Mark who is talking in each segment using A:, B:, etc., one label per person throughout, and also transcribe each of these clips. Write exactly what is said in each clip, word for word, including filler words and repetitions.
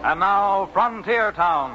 A: And now, Frontier Town.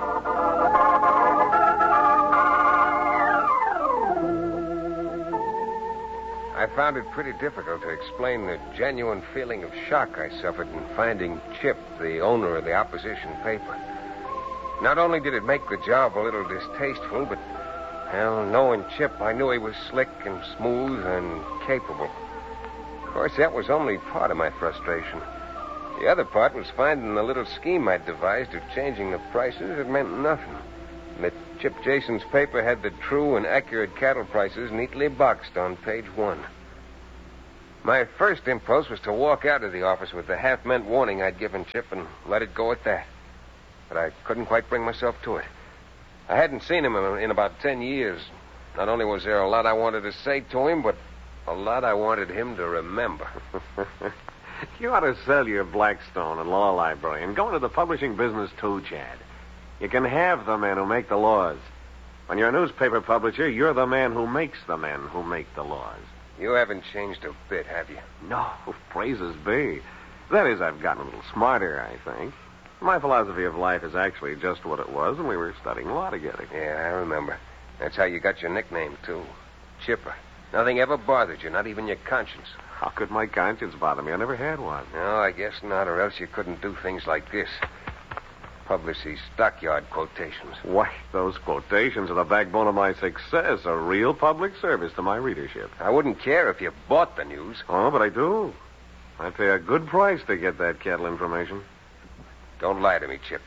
B: I found it pretty difficult to explain the genuine feeling of shock I suffered in finding Chip, the owner of the opposition paper. Not only did it make the job a little distasteful, but, well, knowing Chip, I knew he was slick and smooth and capable. Of course, that was only part of my frustration. The other part was finding the little scheme I'd devised of changing the prices that meant nothing. And that Chip Jason's paper had the true and accurate cattle prices neatly boxed on page one. My first impulse was to walk out of the office with the half-meant warning I'd given Chip and let it go at that. But I couldn't quite bring myself to it. I hadn't seen him in, in about ten years. Not only was there a lot I wanted to say to him, but a lot I wanted him to remember.
C: You ought to sell your Blackstone and law library and go into the publishing business too, Chad. You can have the men who make the laws. When you're a newspaper publisher, you're the man who makes the men who make the laws.
B: You haven't changed a bit, have you?
C: No, praises be. That is, I've gotten a little smarter, I think. My philosophy of life is actually just what it was when we were studying law together.
B: Yeah, I remember. That's how you got your nickname, too. Chipper. Nothing ever bothered you, not even your conscience.
C: How could my conscience bother me? I never had one.
B: No, I guess not, or else you couldn't do things like this. Publish these stockyard quotations.
C: Why, those quotations are the backbone of my success, a real public service to my readership.
B: I wouldn't care if you bought the news.
C: Oh, but I do. I'd pay a good price to get that cattle information.
B: Don't lie to me, Chip.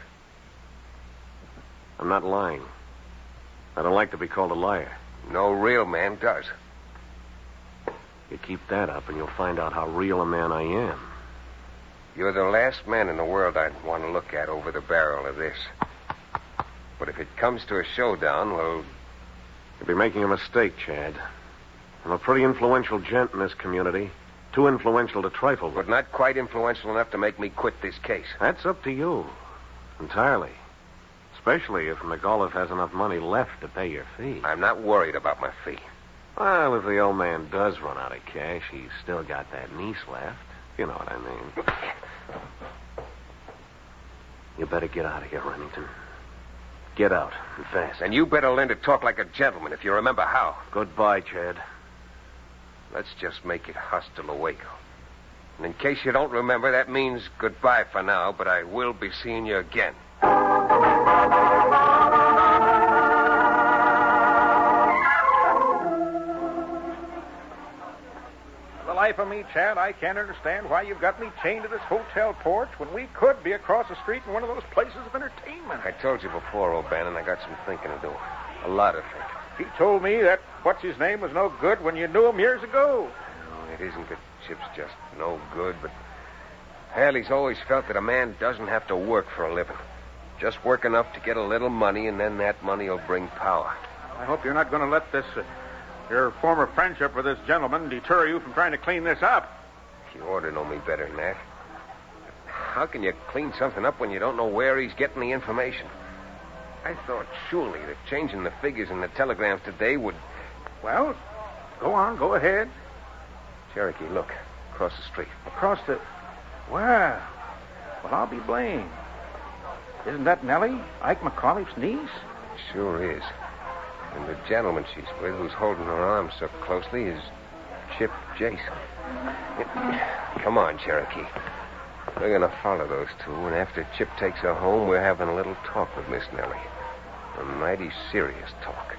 C: I'm not lying. I don't like to be called a liar.
B: No real man does.
C: You keep that up and you'll find out how real a man I am.
B: You're the last man in the world I'd want to look at over the barrel of this. But if it comes to a showdown, well...
C: You'd be making a mistake, Chad. I'm a pretty influential gent in this community. Too influential to trifle with.
B: But not quite influential enough to make me quit this case.
C: That's up to you. Entirely. Especially if McAuliffe has enough money left to pay your fee.
B: I'm not worried about my fee.
C: Well, if the old man does run out of cash, he's still got that niece left. You know what I mean. You better get out of here, Remington. Get out, and fast.
B: And you better learn to talk like a gentleman, if you remember how.
C: Goodbye, Chad.
B: Let's just make it hostile to Waco. And in case you don't remember, that means goodbye for now, but I will be seeing you again.
D: For the life of me, Chad, I can't understand why you've got me chained to this hotel porch when we could be across the street in one of those places of entertainment.
B: I told you before, O'Bannon, I got some thinking to do. A lot of thinking.
D: He told me that what's-his-name was no good when you knew him years ago.
B: No, it isn't that Chip's just no good, but... Hell, he's always felt that a man doesn't have to work for a living. Just work enough to get a little money, and then that money will bring power.
D: I hope you're not going to let this... Uh, your former friendship with this gentleman deter you from trying to clean this up.
B: You ought to know me better than that. How can you clean something up when you don't know where he's getting the information? I thought surely that changing the figures in the telegrams today would...
D: Well, go on, go ahead.
B: Cherokee, look. Across the street.
D: Across the... Well, well, I'll be blamed. Isn't that Nellie, Ike McAuliffe's niece?
B: Sure is. And the gentleman she's with, who's holding her arm so closely, is Chip Jason. Come on, Cherokee. We're going to follow those two, and after Chip takes her home, we're having a little talk with Miss Nellie. A mighty serious talk.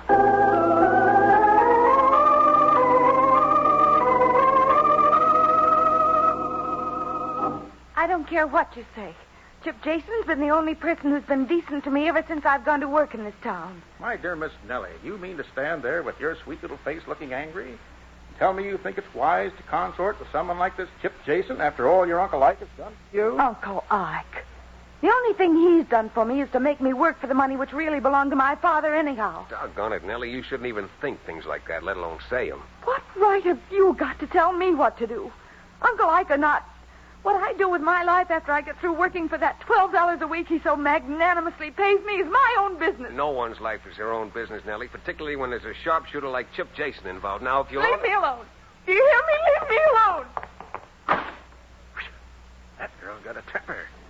E: I don't care what you say. Chip Jason's been the only person who's been decent to me ever since I've gone to work in this town.
D: My dear Miss Nellie, you mean to stand there with your sweet little face looking angry? Tell me you think it's wise to consort with someone like this Chip Jason after all your Uncle Ike has done for you?
E: Uncle Ike. The only thing he's done for me is to make me work for the money which really belonged to my father anyhow.
B: Doggone it, Nellie. You shouldn't even think things like that, let alone say them.
E: What right have you got to tell me what to do? Uncle Ike or not, what I do with my life after I get through working for that twelve dollars a week he so magnanimously pays me is my own business.
B: No one's life is their own business, Nellie, particularly when there's a sharpshooter like Chip Jason involved. Now, if you...
E: Leave me alone. Do you hear me? Leave me alone.
D: That girl's got a temper. She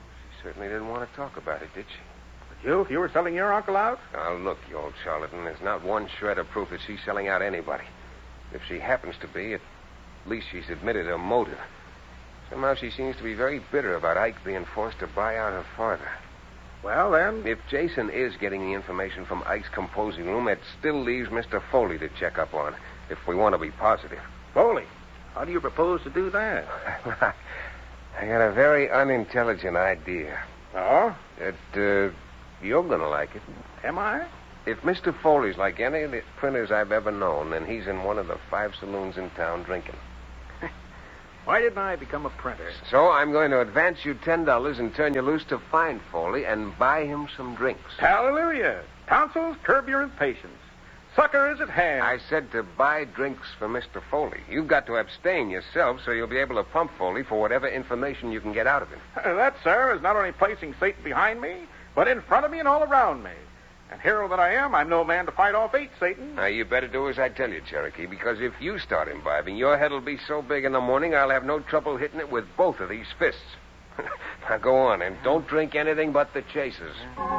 B: certainly didn't want to talk about it, did she?
D: But you, if you were selling your uncle out?
B: Now, look, you old charlatan, there's not one shred of proof that she's selling out anybody. If she happens to be, at least she's admitted her motive. Somehow she seems to be very bitter about Ike being forced to buy out her father.
D: Well, then...
B: If Jason is getting the information from Ike's composing room, it still leaves Mister Foley to check up on, if we want to be positive.
D: Foley? How do you propose to do that?
B: I got a very unintelligent idea.
D: Oh?
B: That, uh, you're going to like it.
D: Am I?
B: If Mister Foley's like any of the printers I've ever known, then he's in one of the five saloons in town drinking.
D: Why didn't I become a printer?
B: So I'm going to advance you ten dollars and turn you loose to find Foley and buy him some drinks.
D: Hallelujah. Tonsils, curb your impatience. Sucker is at hand.
B: I said to buy drinks for Mister Foley. You've got to abstain yourself so you'll be able to pump Foley for whatever information you can get out of him.
D: Uh, that, sir, is not only placing Satan behind me, but in front of me and all around me. And hero that I am, I'm no man to fight off eight, Satan.
B: Now, you better do as I tell you, Cherokee, because if you start imbibing, your head'll be so big in the morning I'll have no trouble hitting it with both of these fists. Now, go on, and don't drink anything but the chasers.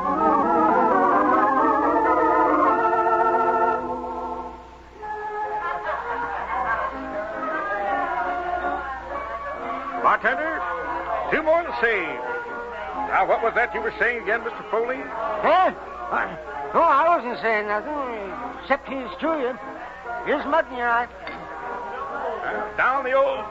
D: Bartender, two more to save. Now, what was that you were saying again, Mister Foley?
F: Huh? I, no, I wasn't saying nothing, except he's to you. Here's mud in your eye.
D: Uh, down the old...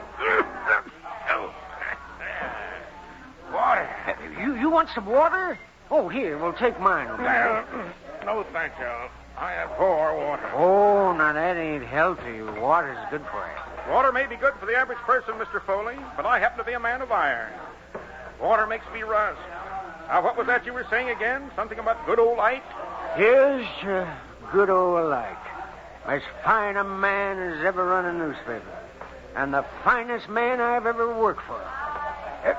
D: Water.
F: Uh, you, you want some water? Oh, here, we'll take mine. Okay?
D: Uh, no, thank you. I abhor water.
F: Oh, now that ain't healthy. Water's good for you.
D: Water may be good for the average person, Mister Foley, but I happen to be a man of iron. Water makes me rust. Now, what was that you were saying again? Something about good old Ike?
F: Here's uh, good old Ike. As fine a man as ever run a newspaper. And the finest man I've ever worked for. Uh,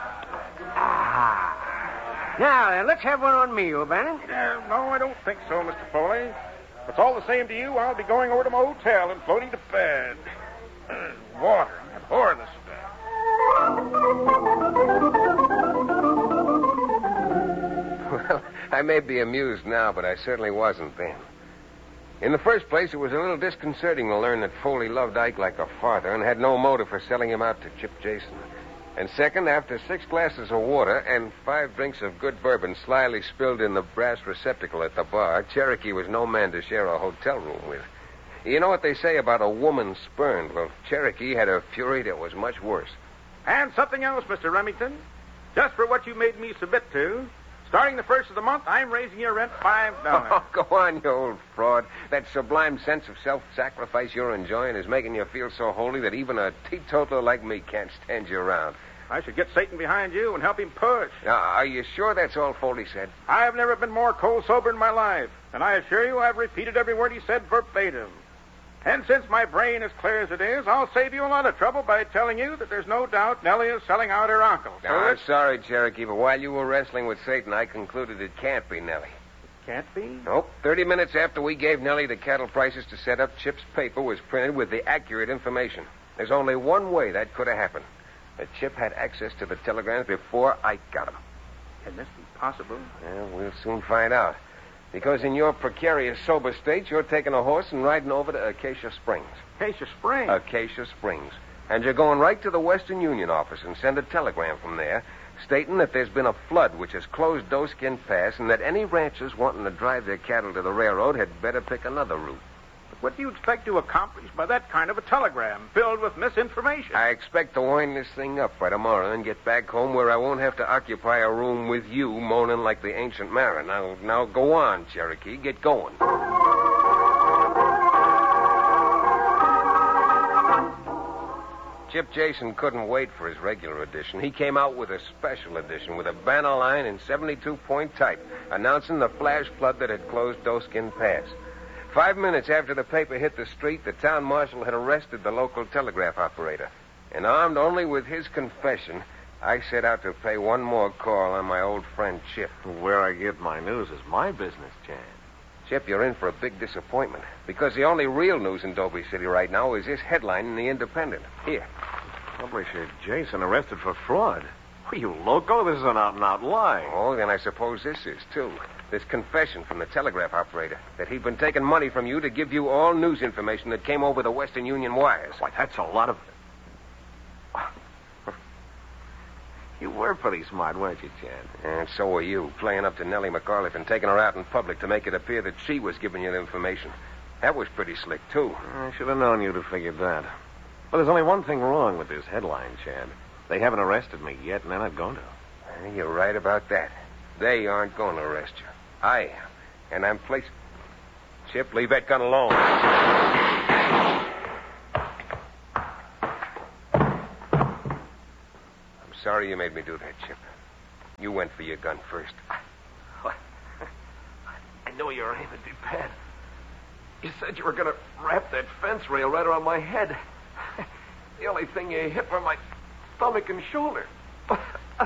F: ah. Now, then, let's have one on me, O'Bannon.
D: Uh, no, I don't think so, Mister Foley. If it's all the same to you, I'll be going over to my hotel and floating to bed. Uh, water. I abhor this stuff.
B: Well, I may be amused now, but I certainly wasn't then. In the first place, it was a little disconcerting to learn that Foley loved Ike like a father and had no motive for selling him out to Chip Jason. And second, after six glasses of water and five drinks of good bourbon slyly spilled in the brass receptacle at the bar, Cherokee was no man to share a hotel room with. You know what they say about a woman spurned? Well, Cherokee had a fury that was much worse.
D: And something else, Mister Remington. Just for what you made me submit to, starting the first of the month, I'm raising your rent five dollars.
B: Oh, go on, you old fraud. That sublime sense of self-sacrifice you're enjoying is making you feel so holy that even a teetotaler like me can't stand you around.
D: I should get Satan behind you and help him push.
B: Now, are you sure that's all Foley said?
D: I've never been more cold sober in my life, and I assure you I've repeated every word he said verbatim. And since my brain is clear as it is, I'll save you a lot of trouble by telling you that there's no doubt Nellie is selling out her uncle.
B: Now, I'm sorry, Cherokee, but while you were wrestling with Satan, I concluded it can't be Nellie.
D: Can't be?
B: Nope. Thirty minutes after we gave Nellie the cattle prices to set up, Chip's paper was printed with the accurate information. There's only one way that could have happened. That Chip had access to the telegrams before Ike got them.
D: Can this be possible?
B: Well, we'll soon find out. Because in your precarious sober state, you're taking a horse and riding over to Acacia Springs.
D: Acacia Springs?
B: Acacia Springs. And you're going right to the Western Union office and send a telegram from there stating that there's been a flood which has closed Doeskin Pass and that any ranchers wanting to drive their cattle to the railroad had better pick another route.
D: What do you expect to accomplish by that kind of a telegram filled with misinformation?
B: I expect to wind this thing up by tomorrow and get back home where I won't have to occupy a room with you moaning like the ancient mariner. Now, now go on, Cherokee. Get going. Chip Jason couldn't wait for his regular edition. He came out with a special edition with a banner line in seventy-two point type announcing the flash flood that had closed Doeskin Pass. Five minutes after the paper hit the street, the town marshal had arrested the local telegraph operator. And armed only with his confession, I set out to pay one more call on my old friend Chip.
C: Where I get my news is my business, Chad.
B: Chip, you're in for a big disappointment. Because the only real news in Dobie City right now is this headline in the Independent. Here.
C: Publisher Jason arrested for fraud. Are you loco? This is an out-and-out lie.
B: Oh, then I suppose this is, too. This confession from the telegraph operator that he'd been taking money from you to give you all news information that came over the Western Union wires.
C: Why, that's a lot of... You were pretty smart, weren't you, Chad?
B: And so were you, playing up to Nellie McAuliffe and taking her out in public to make it appear that she was giving you the information. That was pretty slick, too.
C: I should have known you'd have figured that. But there's only one thing wrong with this headline, Chad. They haven't arrested me yet, and they're not going to.
B: Uh, You're right about that. They aren't going to arrest you. I am. And I'm placed... Chip, leave that gun alone. I'm sorry you made me do that, Chip. You went for your gun first.
C: I know you're aiming too bad. You said you were going to wrap that fence rail right around my head. The only thing you hit were my stomach and shoulder.